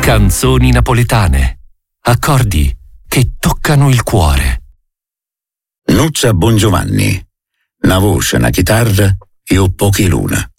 Canzoni napoletane. Accordi che toccano il cuore. Nuccia Bongiovanni. Una voce, una chitarra e un pochi luna.